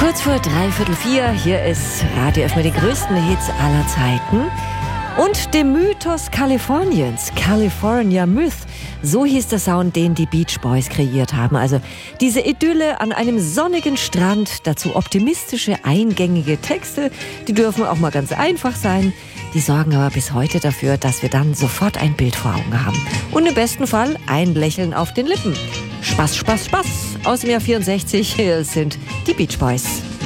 Kurz vor 3:45, hier ist Radio F mit den größten Hits aller Zeiten und dem Mythos Kaliforniens, California Myth. So hieß der Sound, den die Beach Boys kreiert haben. Also diese Idylle an einem sonnigen Strand, dazu optimistische, eingängige Texte, die dürfen auch mal ganz einfach sein. Die sorgen aber bis heute dafür, dass wir dann sofort ein Bild vor Augen haben. Und im besten Fall ein Lächeln auf den Lippen. Spaß, Spaß, Spaß. Aus dem Jahr 64, hier sind die Beach Boys.